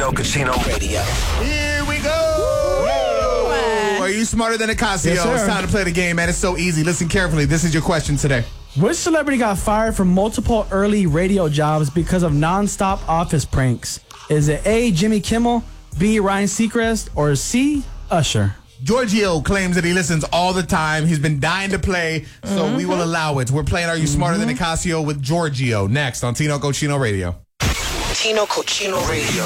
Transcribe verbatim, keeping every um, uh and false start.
Tino Cochino Radio. Here we go. Woo! Are you smarter than Ocasio? Yes, sir. It's time to play the game, man. It's so easy. Listen carefully. This is your question today. Which celebrity got fired from multiple early radio jobs because of nonstop office pranks? Is it A, Jimmy Kimmel, B, Ryan Seacrest, or C, Usher? Giorgio claims that he listens all the time. He's been dying to play, so mm-hmm. we will allow it. We're playing Are You Smarter mm-hmm. Than Ocasio with Giorgio next on Tino Cochino Radio. Tino Cochino Radio.